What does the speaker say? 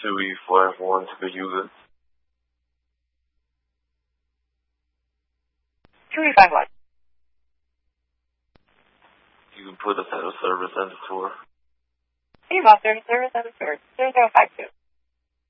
2E4F1 to the user. 2E51. You can put us at a service and a tour. Hey, Foster, service and a tour. 0052.